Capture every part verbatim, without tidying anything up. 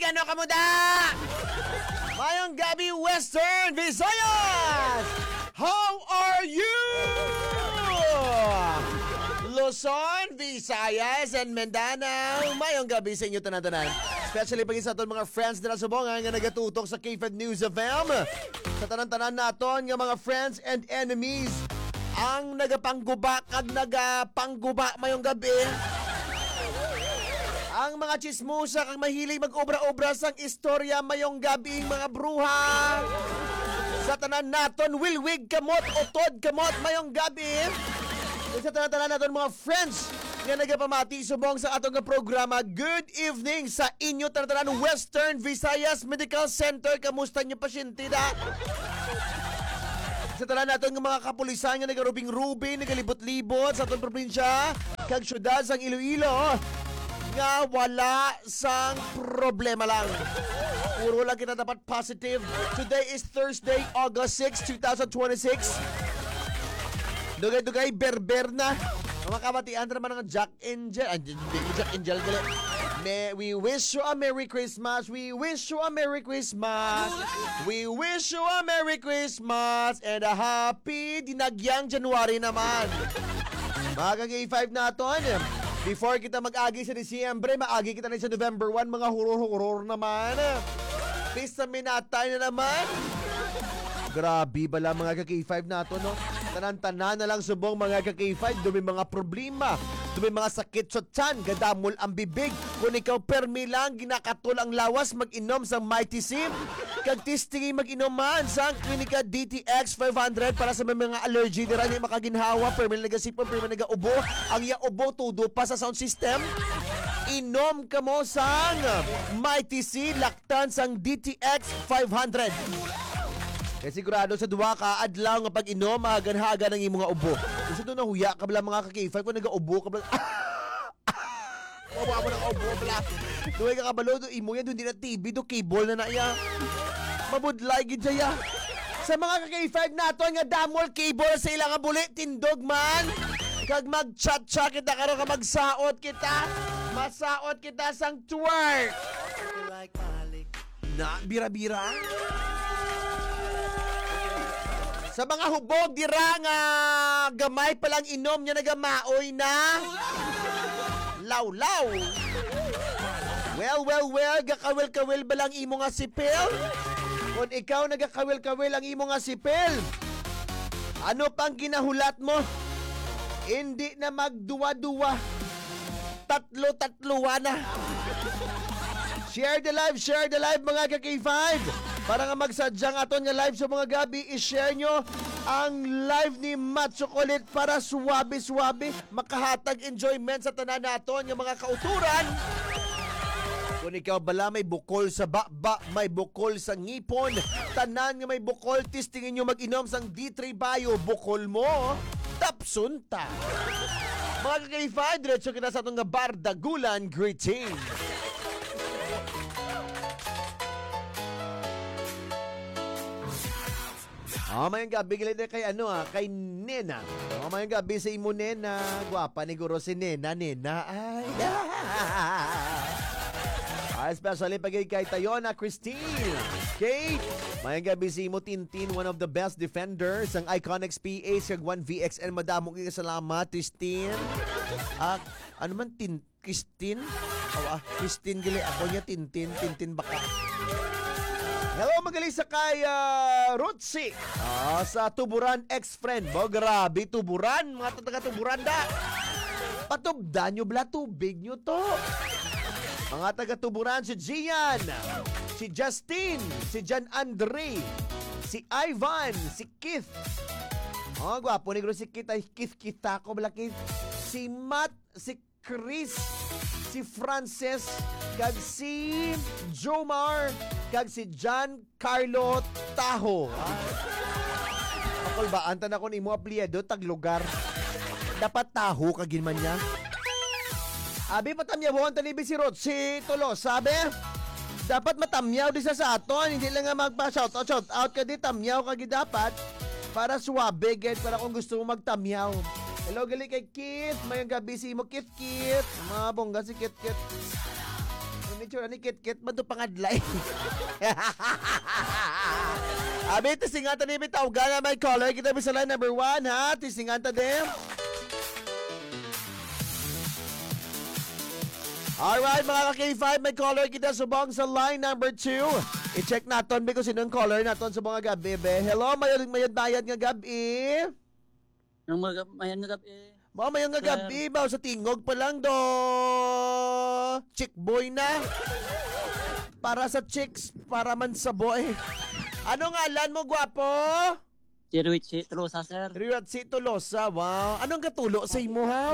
ano kamuda? Mayong gabi Western Visayas! How are you? Luzon, Visayas, and Mindanao. Mayong gabi sa inyo tanan-tanan. Especially pag sa aton mga friends na nasubongan nga nagatutok sa K F E D News F M. Sa tanan-tanan naton nga mga friends and enemies ang nagapangguba kag nagapangguba mayong gabi. Ang mga chismosa kang mahilig mag-obra-obra sang istorya mayong gabi mga bruha. Sa tanan naton wilwig kamot utod kamot mayong gabi. Sa tanan-tanan naton mga friends nga nagapamati subong sa atong programa. Good evening sa inyo tanan-tanan Western Visayas Medical Center. Kamusta niyo pasyente da? Sa tanan naton nga mga kapulisan nga nagarubing-rubing, nagalibot-libot sa atong probinsya kag syudad sang Iloilo nga wala sang problema lang. Puro lang kita dapat positive. Today is Thursday, August sixth, twenty twenty-six. Dugay-dugay, berber na. Mga kamatian naman ng Jack Angel. Ah, Jack Angel gali. May, we wish you a Merry Christmas. We wish you a Merry Christmas. We wish you a Merry Christmas and a happy dinagyang January naman. Mga kag A five naton. Before kita mag-agi sa Disyembre, maagi kita na sa November first, mga horror-horror naman. Pista minatay na naman. Grabe bala mga ka-K five nato, no? Tanan-tanan na lang subong mga ka-K five, dumi mga problema, dumi mga sakit sa tiyan, gadamol ang bibig. Kung ikaw permi lang, ginakatul ang lawas, mag-inom sa Mighty Sim. Kag tistingi mag-inuman sa Klinika D T X five hundred para sa mga allergy dira ni makaginhawa, permi nagasipon, permi nagaubo. Ang iya ubo tudo pa sa sound system. Inom ka mo sang Mighty C laktan sang D T X five hundred. Kaya sigurado sa duwa ka adlaw nga pag-inom maganhaga ng imong nga ubo. Kasi doon nahuya ka bala mga ka-K five kung nagaubo ka bala. Mawa mo ng ubo bala. Duway ka kabalo, doon imo yan, doon di na T V, doon cable na na iya. Mabudlay gid jaya. Sa mga ka-K five nato nga damol cable sa ilang nga buli, tindog man. Kag mag-chat-chat kita karon ka magsaot kita. Masaot kita sang twerk. Na bira-bira. Sa mga hubog dira nga gamay pa lang inom nya nagamaoy na. Law-law. Well, well, well, gakawil-kawil ba lang imo nga sipil? Kung ikaw nagakawil-kawil ang imo nga sipil, ano pang ginahulat mo? Hindi na magduwa-duwa. Tatlo-tatluwa na. Share the live, share the live mga ka-K five. Para nga magsadyang aton nga live sa mga gabi, i-share nyo ang live ni Matt Chocolate para suwabe-suwabe, makahatag enjoyment sa tanan naton nga mga kauturan. Kung ikaw bala may bukol sa baba, may bukol sa ngipon, tanan nga may bukol, tistingin nyo mag-inom sang D three Bio, bukol mo, tapsunta. Mga ka-K five, diretso kita sa itong nga Bardagulan greeting. Oh, mayang gabi galit kay ano ah, kay Nena. Oh, mayang gabi sa imo Nena. Gwapa ni guro si Nena, Nena. Ay. Ah, especially pag kay Tayona Christine. Kate, mayang gabi sa imo Tintin, one of the best defenders ang Iconics P H kag one V X N. Madamo kay salamat, Christine. Ah, ano man tin Christine? Oh, ah, Christine gali ako niya Tintin, Tintin baka. Hello, magaling sa kay uh, Rutsi ah, sa Tuburan ex-friend mo. Grabe, Tuburan. Mga taga-Tuburan da. Patugdan nyo bla tubig nyo to. Mga taga-Tuburan, si Gian, si Justin, si Jan Andre, si Ivan, si Keith. Oh, gwapo ni si Keith. Ay, Keith, kita ko bla Keith. Si Matt, si Chris, si Frances, kag si Jomar, kag si John Carlo Taho. Akol ba antan ako nimo apelyido tag lugar. Dapat Taho kagin man niya. Abi patamyaw mo antani si Rod si Tulo, sabi? Dapat matamyaw di sa sa aton, hindi lang nga magpa-shout out, shout out ka di tamyaw kagi dapat para suwabe get para kung gusto mo magtamyaw. Hello gali kay Kit, mayang gabi si mo Kit Kit. Mga bongga si Kit Kit. itsura ni Kit-Kit man to pangadlay. Abi, tisinganta ni bitaw gana may caller. Kita sa line number one, ha? Tisinganta din. Alright, mga ka-K five, may caller kita subong sa line number two. I-check naton because sinong caller naton sa mga gabi, be. Hello, mayad mayad bayad nga gabi. Yung mga mayan nga gabi. Mga mayad nga gabi, ba sa tingog pa lang do. Chick boy na. Para sa chicks, para man sa boy. Ano ngalan mo, gwapo? Si Ruichi Tolosa, sir. Ruichi Tolosa, wow. Anong katulo sa imo, ha?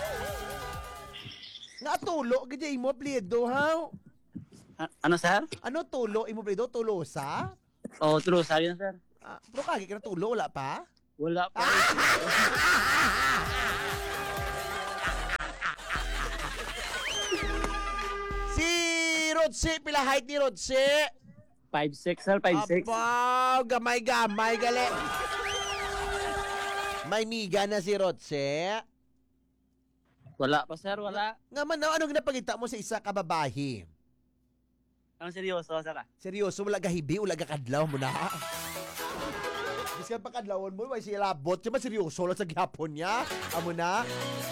Nga tulo, ganyan mo, plido, ha? A- ano, sir? Ano tulo? Imo, plido? Tulosa? Oo, oh, Tolosa yun, sir. Ah, pero kagi ka na tulo, wala pa? Wala pa. Si Rodse, pila height ni Rodse? five six, sir. five six. Abaw, gamay-gamay, gali. May miga na si Rodse. Wala pa, sir. Wala. Nga man, ano ginapagita mo sa isa ka babahi? Ang seryoso, sir. ah. Seryoso, wala gahibi, wala kakadlaw mo na. Biskan pa kadlawon mo, may silabot. Siya seryoso lang sa gihapon niya. Amo na.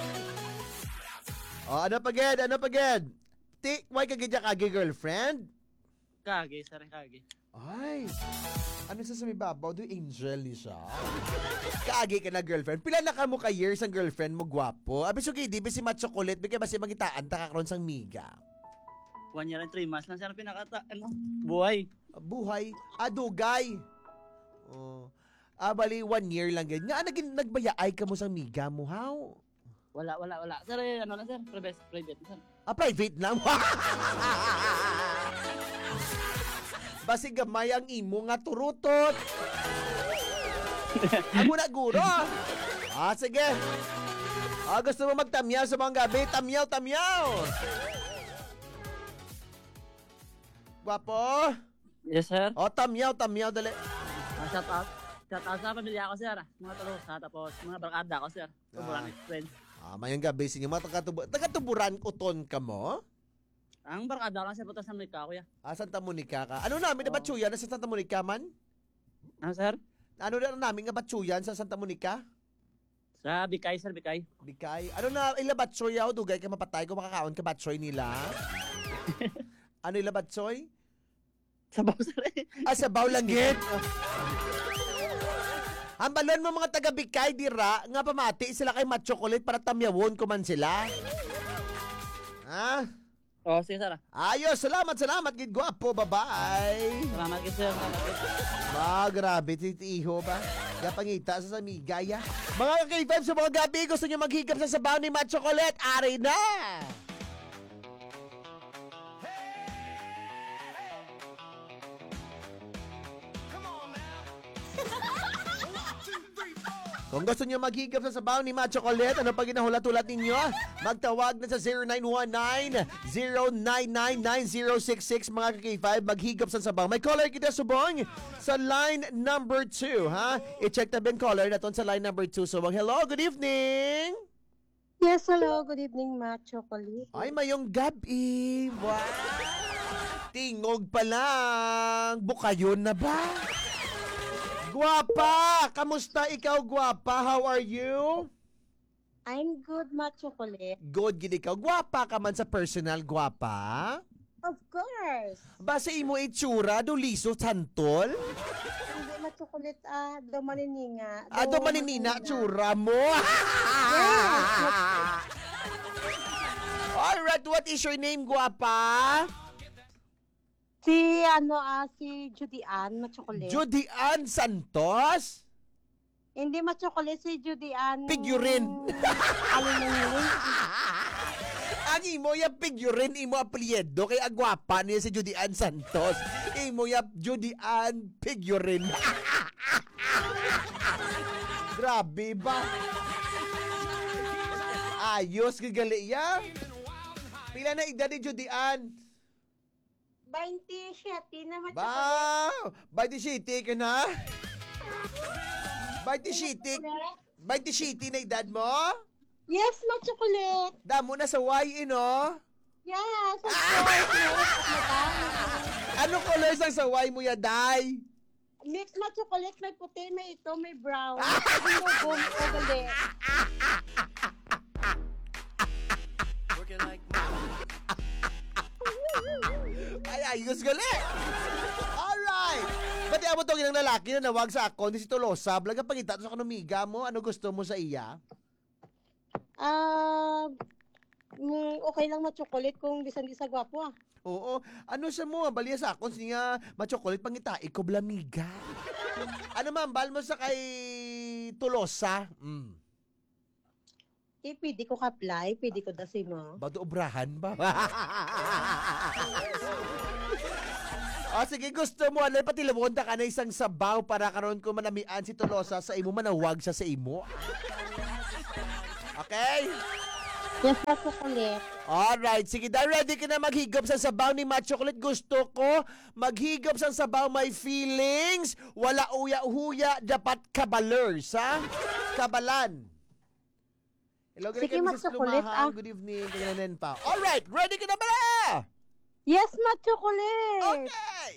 O, ano pa ged? Ano pa ged? Ti, why kagidya kagi girlfriend? Kage, sir. Kage. Ay, ano sa may babaw? Do angel ni siya? Kaagi ka na girlfriend. Pila na ka mo ka years ang girlfriend mo, gwapo? Abi, so di ba si Matt Chocolate? Bigay ba si magitaan takakron sang miga? One year and three months lang, sir. Pinakata, ano? Buhay. Buhay. Adugay. Oh. Ah, bali, one year lang yan. Nga, naging nagbayaay ka mo sang miga mo, how? Wala, wala, wala. Sir, eh, ano na, sir? Private, private, sir. Ah, private lang. Basi gamay ang imo nga turutot. Ako na guro. Ah, sige. Ah, gusto mo magtamyaw sa mga gabi? Tamyaw, tamyaw. Gwapo? Yes, sir. Oh, tamyaw, tamyaw, dali. Uh, shout out. Shout out sa pamilya ko, sir. ah. Mga Tolosa, tapos mga barkada ko, sir. Sobrang Ah. friends. Ah, mayang gabi sinyo. Mga taga-tubu- taga-tuburan uton ka mo? Ang barkada lang, sir. Punta sa Amerika, kuya. Ah, Santa Monica ka. Ano namin na Oo. batsuyan na sa Santa Monica man? Ano, sir? Ano na namin nga batsuyan sa Santa Monica? Sa Bikay, sir. Bikay. Bikay. Ano na, ila batsoy yaw, dugay ka mapatay kung makakaon ka batsoy nila. Ano ila batsoy? Sabaw, sir. eh. Ah, sabaw lang gid. Ang balon mo mga taga Bikay dira, nga pamati sila kay Matt Chocolate para tamyawon ko man sila. Ah, Oo, sige, sir. ah. ayos, salamat, salamat, gid gwapo, bye-bye. Salamat, sir. Salamat, sir. Ba, grabe, titiho ba? Kapangita sa samigaya. Mga K five sa mga gabi, gusto nyo maghigap sa sabaw ni Matt Chocolate, ari na! Kung gusto nyo maghigap sa sabaw ni Matt Chocolate, ano pa ginahulat-hulat ninyo? Magtawag na sa zero nine one nine, zero nine nine nine zero six six mga ka-K five. Maghigap sa sabaw. May caller kita subong sa line number two, ha? I-check na bin caller na ton sa line number two. Subong, hello, good evening! Yes, hello. Good evening, Matt Chocolate. Ay, mayong gabi! Wow! Tingog pa lang! Bukayon na ba? Guwapa! Kamusta ikaw, guwapa? How are you? I'm good, Matt Chocolate. Good, gid ikaw. Guwapa ka man sa personal, guwapa? Of course. Basta imo itsura, do liso, santol? Hindi, Matt Chocolate, ah, daw manininga. Ado maninina, tsura mo? Alright, what is your name, guwapa? Si, ano, ah, si Judy Ann, Matt Chocolate. Judy Ann Santos? Hindi, Matt Chocolate, si Judy Ann. Figurine. Aluminum. Ang imo yung figurine, imo apelyido kay agwapa niya si Judy Ann Santos. Imo yung Judy Ann figurine. Grabe ba? Ayos, gigali ya. Pila na edad ni Judy Ann? twenty-seven na, Matt Chocolate. Wow! By the city ka na? By the city? By the city na edad mo? Yes, Matt Chocolate. Damo na sa Y, no? Yes, of course. Yes, madam. Anong colors ang saway mo ya, Day? Mix na chocolate, may puti, may ito, may brown. Sabi mo, boom, gali. Ay, ayos gali. Alright. Ba't mo to ng lalaki na nawag sa ako ni si Tolosa? Blaga pangita sa kanumiga mo. Ano gusto mo sa iya? Ah, mm, okay lang na chocolate kung bisan di sa gwapo ah. Oo. Ano sa mo? Baliya sa ako. Siya ma-chocolate pangita. Ikaw blamiga. Ano man, bal mo sa kay Tolosa? Mm. Eh, pwede ko ka-apply, pwede ko dasi mo. Bato obrahan ba? O sige, gusto mo, alay pati labonta ka na isang sabaw para karon ko manamian si Tolosa sa imo, manawag siya sa imo. Okay? Yes, na chocolate. Alright, sige, dahil ready ka na maghigop sa sabaw ni Matt Chocolate. Gusto ko maghigop sa sabaw may feelings, wala uya-huya, dapat kabalers, ha? Kabalan. Hello, Sige, kay Matt Missus Chocolate, Lumahan. ah. Good evening, ganyan pa. Alright, ready ka na ba? Yes, na chocolate. Okay!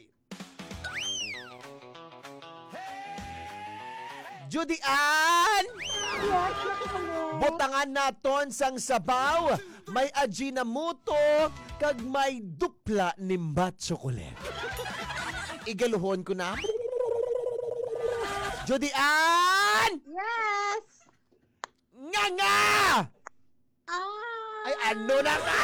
Judy Ann! Yes, na chocolate. Butangan naton sang sabaw, may ajinamoto, kag may dupla ni Matt Chocolate. Igaluhon ko na. Judy Ann! Yes. Nga nga! Ah. Ay, ano na nga?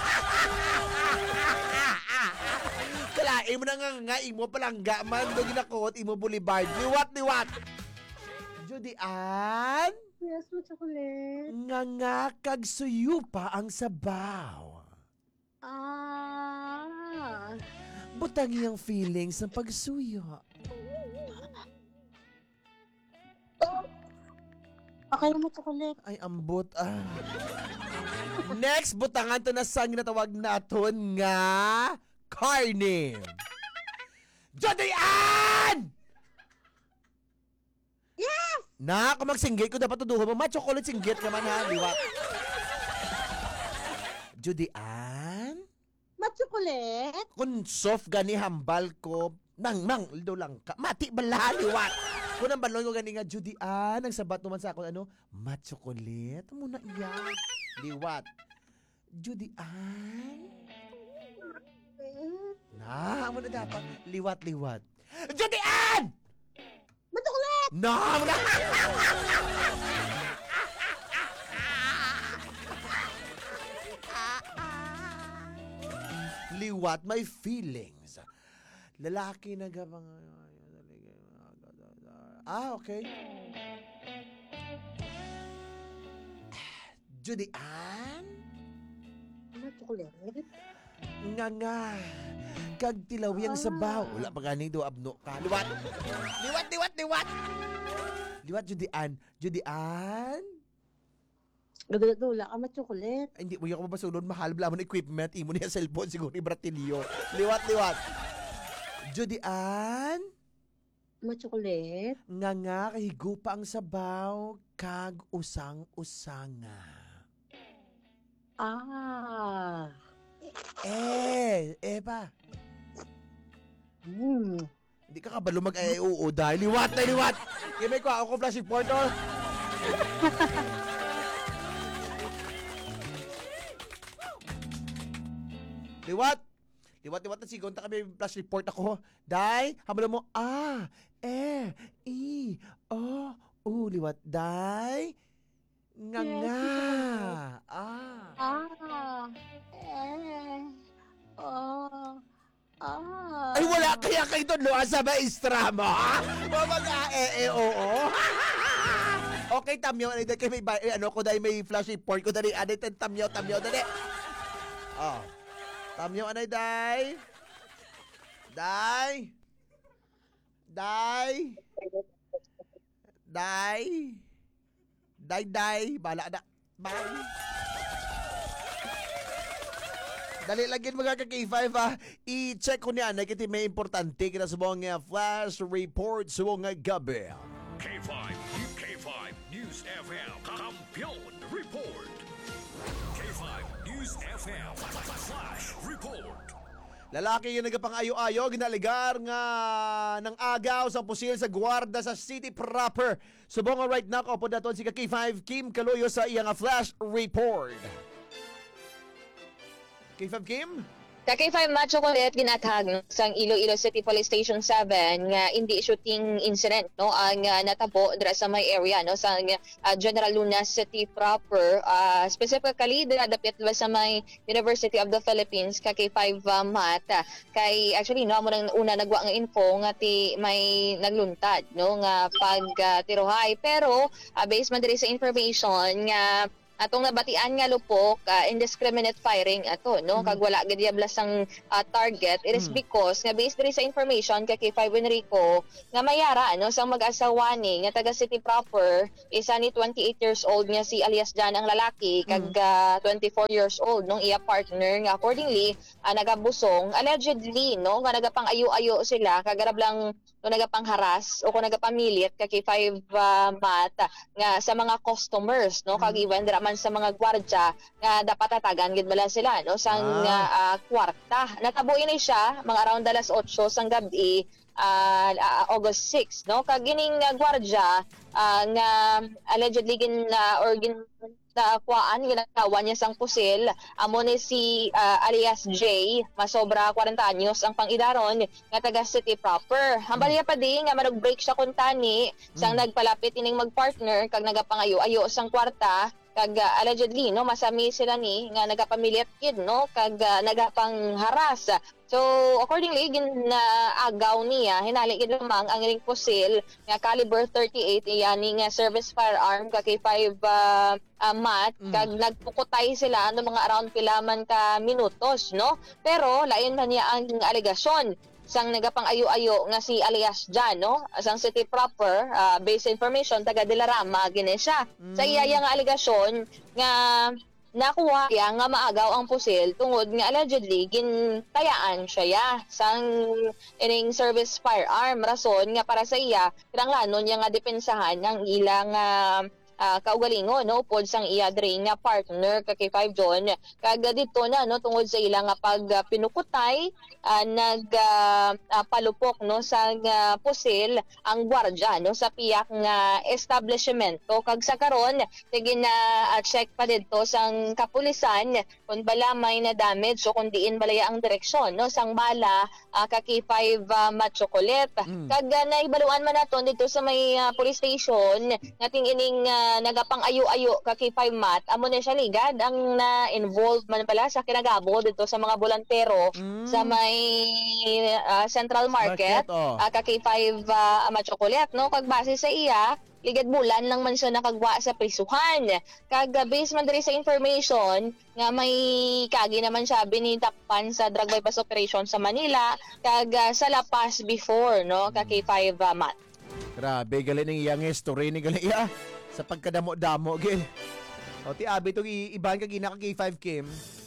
Kalain mo na nga nga, imo palangga man, do ginakot, imo boulevard. Liwat, liwat! Judy Ann? Yes, na chocolate. Nga nga, kag suyo pa ang sabaw. Ah. Butang iyang feelings ng pagsuyo. Okay na mo chocolate. Ay, ambot ah. Next, butangan to na sang ginatawag naton nga carne. Judy Ann! Yes. Na, kung magsinggit ko dapat tuduhan mo. Ma-chocolate singgit naman ha, liwat. Judy Ann? Ma chocolate. Kung soft gani hambal ko, nang nang, do lang ka. Mati bala, liwat. Kung ang balon ko gani nga, Judy Ann, ang sabat naman sa ako, ano, ma-chocolate. Muna iyan. Liwat. Judy Ann? Na, mo na dapat. Liwat, liwat. Judy Ann! Ma chocolate. Na, mo na. Liwat, my feelings. Lalaki na gabang... Ah, okay. Judy Ann? Ma chocolate. Nga nga. Kag tilawi ang sabaw. Wala pa ganing do abno ka. Liwat. Liwat, liwat, liwat. Liwat, Judy Ann. Judy Ann? Gadula ka ma chocolate. Ay, hindi mo yung mabasunod. Mahal bala mo ng equipment. Imo niya cellphone siguro ni Bratilio. Liwat, liwat. Judy Ann? Ma chocolate. Nga nga, kahigo pa ang sabaw. Kag usang-usanga. Ah. Eh, eh pa. Hmm. Hindi ka kabalo mag-ay oo dahil liwat na liwat. Kaya may kwa ako flash report oh. Liwat. Liwat, liwat na sigon. Ta kami flash report ako. Day, habalo mo, ah, eh, i, o, u, liwat. Day, nga Yes, nga. yes. Ah. Ah. Eh. Oh. Ah. Ay, wala kaya kayo doon, Luan, sa maestra mo, ha? Mamag, eh, eh, oo. Okay, tamyo, ano, kay may, ba- eh, ano ko, dahil may flash report ko, dali, ano, ito, tamyo, tamyo, dali. Oh. Tamyo, ano, day? Day? Day? Day? Day, day, bala na. Bye. Dali lagyan mga ka-K five ha. I-check ko niya na kiti may importante kita sa mga flash report sa mga gabi. K five, K five News F M, Kampiyon Report. K five News News F M. Flash Report. Lalaki yung nagapang-ayo-ayo, ginaligar nga ng agaw sa pusil sa gwarda sa city proper. Subong nga right now, kaupo naton si K five Kim Kaluyo sa iyang flash report. K five Kim? Ka K five Macho Colette ginatag sang Iloilo City Police Station seven nga hindi shooting incident no ang uh, natabo dira sa may area no sa uh, General Luna City proper, uh, specifically dira dapit ba sa may University of the Philippines ka K five uh, Mat uh, kay actually no amo nang una nagwa nga info nga ti may nagluntad no nga pag uh, tirohay, pero uh, based man diri sa information nga atong nabatian nga lupok, uh, indiscriminate firing ato no, kag wala gid diablas ang uh, target. It is because nga based diri sa information kay K five Enrico nga mayara no sang mag-asawa ni nga taga city proper, isa ni twenty-eight years old nga si alias Jan ang lalaki kag uh, twenty-four years old nung iya partner nga accordingly uh, nagabusong allegedly no nga nagapang-ayo-ayo sila kagarab lang kung nagapangharas o kung nagapamilit kay K five uh, Mat nga sa mga customers no kag even dira man sa mga gwardya nga dapat tatagan gid bala sila no sang Ah. uh, kwarta. Natabo ini siya mga around alas otso sang gabi, uh, uh, August six no kag gining uh, gwardya uh, nga allegedly gin uh, or gin nakuhaan ginagawa niya sang pusil amo ni si uh, alias J, masobra forty anyos ang pangidaron nga taga city proper. Hambaliya pa di nga manag-break siya kun tani sang nagpalapit ining magpartner kag nagapangayo-ayo sang kwarta kag uh, allegedly no masami sila ni nga nagapamilit kid no kag uh, nagapangharas. So accordingly ginaagaw niya hinali gid lamang ang ining pusil nga caliber thirty-eight iya ni nga service firearm ka K five uh, uh, Mat kag nagpukutay sila ano mga around pila man ka minutos no, pero lain man niya ang alegasyon sang nagapang-ayo-ayo nga si alias Jan no sang city proper, uh, based information taga Dilarama gini siya sa iya nga alegasyon nga nakuha iya nga maagaw ang pusil tungod nga allegedly gintayaan siya ya sang ining service firearm, rason nga para sa iya kinanglanon niya nga depensahan ang ilang uh, uh, kaugalingon no pod sang iya diri nga partner ka K five John kag dito na no tungod sa ilang nga pag uh, pinukutay uh, nag uh, uh, palupok no sa uh, pusil ang gwardya no sa piyak nga establishmento kag sa karon sige na uh, check pa didto sang kapulisan kung bala may na damage o kung diin balaya ang direksyon no sang bala uh, ka K five uh, Mat Chocolate Mm. kag uh, naibaluan man naton dito sa may uh, police station nating ining uh, nagapang ayo-ayo ka K five Mat amo na siya ligad ang na involved man pala sa kinagabo dito sa mga bolantero Mm. sa may uh, Central Market, Market, oh. uh, ka K five uh, Ama Chocolate no kag base sa iya ligad bulan lang man siya nakagwa sa prisuhan kag uh, based man diri sa information nga may kagi naman siya binitakpan sa drug bypass operation sa Manila kag uh, sa La Paz before no ka K five uh, Mat. Grabe, gali ng iyang history ni gali iya. Sa pagkadamo-damo, gil. O, ti abi itong iban ka gina ka K five Kim.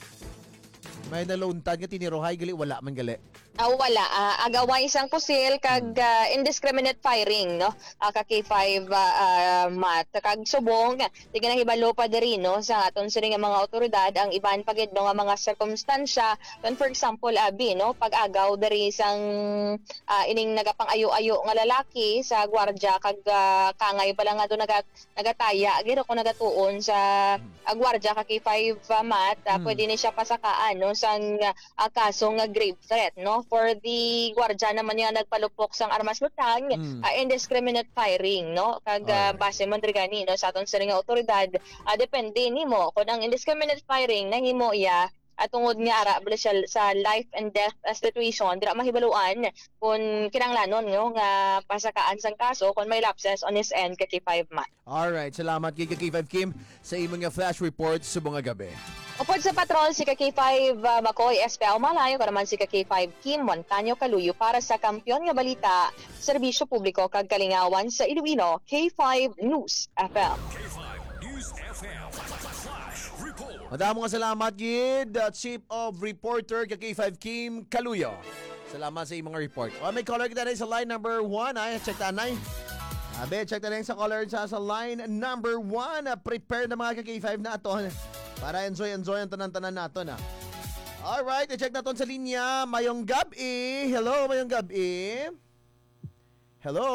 May naluntan ka tinirohay, gali, wala man gali. Ah, wala. Uh, agaway isang pusil kag uh, indiscriminate firing no uh, ka K five uh, uh, Mat kag subong di na hibalo pa diri no sa aton sini nga mga otoridad ang iban pagid no nga mga sirkumstansya kun for example abi no pag-agaw diri sang uh, ining nagapang-ayo-ayo nga lalaki sa gwardya kag uh, kangay pala nga do nagat nagataya giro ko nagatuon sa uh, gwardya ka K five uh, Mat uh, Hmm. pwede ni siya pasakaan no sang uh, kaso nga grave threat no for the gwardya naman niya nagpalupok sang armas lutang Mm. uh, indiscriminate firing no kag uh, Alright. base man diri gani no sa aton sa nga otoridad uh, depende nimo kung ang indiscriminate firing nahimo iya at tungod nga ara bala siya sa life and death uh, situation dira mahibaluan kung kinanglanon no nga pasakaan sang kaso kung may lapses on his end ka K five Mat. Alright, salamat kay K five Kim sa imong nga flash report sa mga gabi. Upod sa patrol, si K five uh, Makoy S P L Malayo, karaman si K five Kim Montaño Kaluyo para sa Kampiyon nga Balita, Serbisyo Publiko kag Kalingawan sa Iloilo, K five News F M. K five News F M. Flash Report. Madamo nga salamat, Gid, uh, Chief of Reporter kay K five Kim Kaluyo. Salamat sa imong report. O, may caller kita na sa line number one. Ay, check ta na. Abe, check ta na sa caller sa, sa line number one. Uh, prepare na mga K five na aton. Para enjoy-enjoy ang tanan-tanan naton ah. Alright, i-check naton sa linya. Mayong gabi. Hello, mayong gabi. Hello.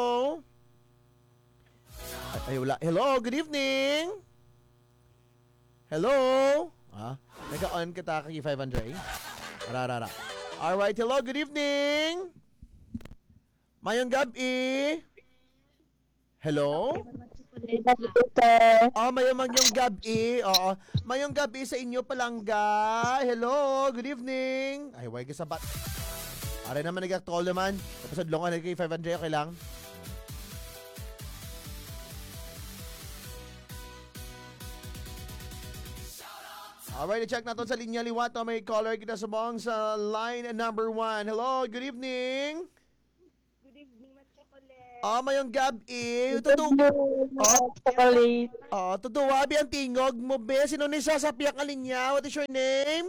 Ay, ay wala. Hello, good evening. Hello. Ah, naka-on kita kay five hundred. Ararara. Alright, hello, good evening. Mayong gabi. Hello? Oh, mayong magyong gabi. Oo. Mayong gabi sa inyo palangga. Hello, good evening. Ay, why ka sabat? Aray naman nag-call naman. Tapos adlongan na kay five hundred, okay lang. Alright, check natin sa linya liwat. May caller kita sa buong sa line number one. Hello, good evening. Ah, mayong gabi. Tutu Oh, Chocolate. oh, tutuwabi ang tingog mo, be. Sino ni sasapiak ang linya? What is your name?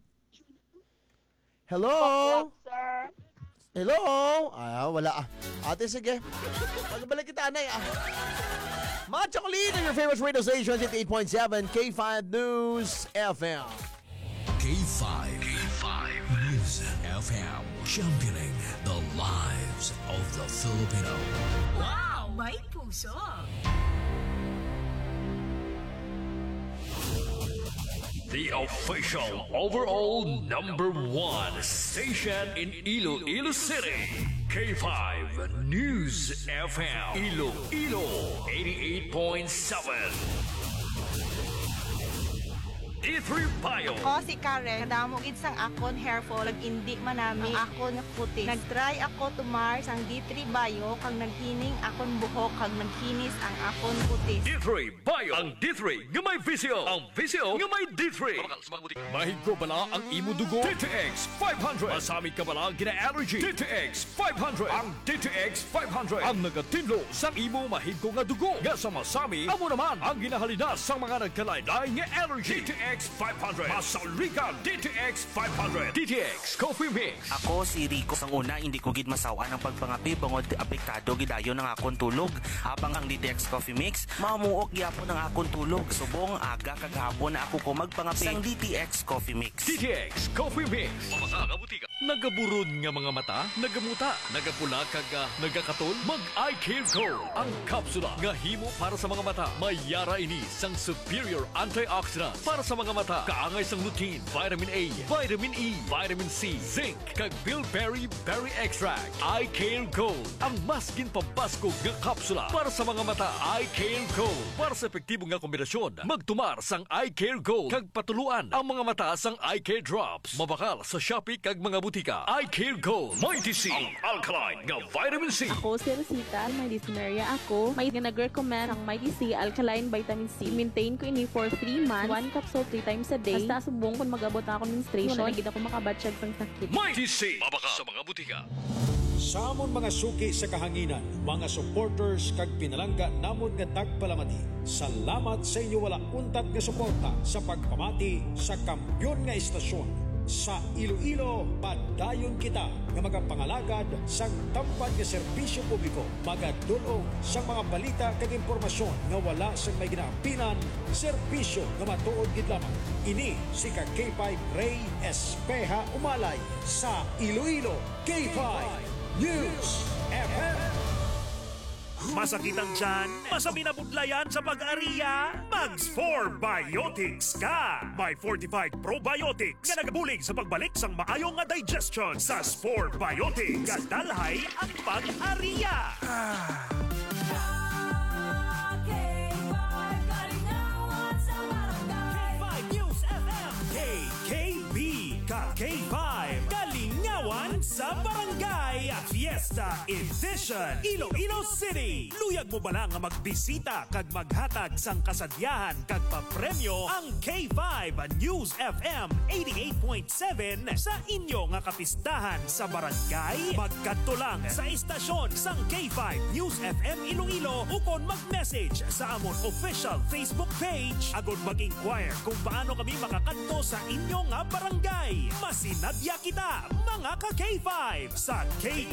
Hello? Sir. Hello? Ah, wala ah. Ate, sige. Magbalik kita, anay ah. Mga Chocolate on your favorite radio station, eight point seven K five News F M. K five. K five News F M. Championing the lives of the Filipino. Wow! May puso! The official overall number one station in Iloilo City. K five News F M. Iloilo eighty-eight point seven. D three Bio. Ako si Karen, kadamo gid sang akon hair fall, ag indi manami ang akon puti. Nagtry ako tumar sang D three Bio kag naghining akon buhok kag nagkinis ang akon puti. D three Bio. Ang D three nga may visio. Ang visio nga may D three. Mahigko bala ang imo dugo. D T X five hundred. Masamit ka bala gina-allergy. D T X five hundred. Ang D T X five hundred. Ang nagatinlo sa imo mahigko nga dugo. Nga sa masami, amo naman ang ginahalina sa mga nagkalain-lain nga allergy. D T X five hundred. Masaligan D T X five hundred. D T X Coffee Mix. Ako si Rico. Sang una, hindi ko gid masawa ng pagpangapi bangod apektado gidayon ng akon tulog. Habang ang D T X Coffee Mix, mamuok gyapon ng akon tulog. Subong aga kagahapon na ako ko magpangapi sang D T X Coffee Mix. D T X Coffee Mix. Mamasa butika. Nagaburon nga mga mata, nagamuta, nagapula kag uh, nagakatol, mag-eye care Gold. Ang kapsula nga himo para sa mga mata. Mayara ini sang superior antioxidant para sa mga mata. Kaangay sang lutein, vitamin A, vitamin E, vitamin C, zinc, kag bilberry berry extract. Eye Care Gold, ang mas ginpabaskog nga kapsula para sa mga mata. Eye Care Gold, para sa epektibo nga kombinasyon. Magtumar sang Eye Care Gold kag patuluan ang mga mata sang Eye Care Drops. Mabakal sa Shopee kag mga butika. Eye Care Gold, Mighty C, ang alkaline nga vitamin C. Ako si Rosita, may dysmenorrhea ako. May nag-recommend ang Mighty C Alkaline Vitamin C. Maintain ko ini for three months, one capsule three times a day. Hasta subong kung mag-abot ako ng menstruation, na nagid ako makabatsyag sang sakit. Mighty C, mabakal sa mga butika. Sa amon mga suki sa kahanginan, mga supporters kag pinalangga namon nga tagpalamati. Salamat sa inyo wala untat nga suporta sa pagpamati sa kampyon nga istasyon. Sa Iloilo, padayon kita nga magapangalagad sang tampad nga serbisyo publiko, magadulong sa mga balita kag impormasyon nga wala sang may ginaampinan, serbisyo nga matuod gid lamang. Ini si ka K five Ray Espeja Umalay sa Iloilo K five News F M. Masakit ang tiyan? Masami na budlayan sa pag-ariya? Mags four Biotics ka! May fortified probiotics nga nagabulig sa pagbalik sang maayong nga digestion sa four Biotics. Kadalhay ang pag-ariya! Ah. K K B ka K five Kalingawan sa Barangay Fiesta Edition Iloilo City. Luyag mo ba lang nga magbisita kag maghatag sang kasadyahan kag papremyo ang K five News F M eighty-eight point seven sa inyo nga kapistahan sa barangay? Magkadto lang sa istasyon sang K five News F M Iloilo ukon mag-message sa amon official Facebook page agud mag-inquire kung paano kami makakadto sa inyo nga barangay. Masinadya kita mga ka K five sa K